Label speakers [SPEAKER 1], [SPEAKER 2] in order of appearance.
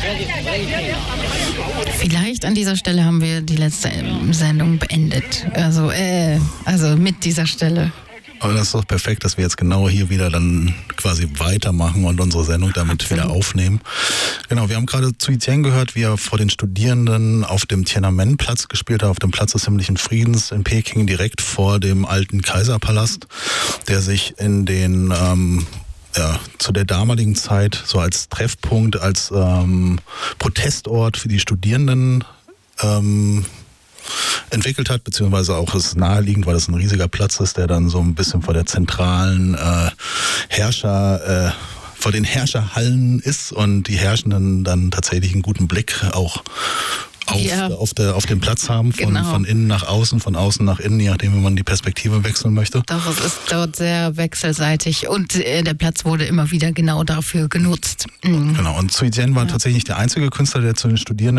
[SPEAKER 1] Vielleicht an dieser Stelle haben wir die letzte Sendung beendet. Also mit dieser Stelle.
[SPEAKER 2] Aber das ist doch perfekt, dass wir jetzt genau hier wieder dann quasi weitermachen und unsere Sendung damit wieder aufnehmen. Genau, wir haben gerade Cui Jian gehört, wie er vor den Studierenden auf dem Tiananmen-Platz gespielt hat, auf dem Platz des himmlischen Friedens in Peking, direkt vor dem alten Kaiserpalast, der sich in den zu der damaligen Zeit so als Treffpunkt, als Protestort für die Studierenden entwickelt hat, beziehungsweise auch ist naheliegend, weil es ein riesiger Platz ist, der dann so ein bisschen vor der zentralen vor den Herrscherhallen ist und die Herrschenden dann tatsächlich einen guten Blick auch auf den Platz haben, von innen nach außen, von außen nach innen, je nachdem, wie man die Perspektive wechseln möchte.
[SPEAKER 1] Doch, es ist dort sehr wechselseitig und der Platz wurde immer wieder genau dafür genutzt.
[SPEAKER 2] Genau, und Cui Jian war tatsächlich der einzige Künstler, der zu den Studierenden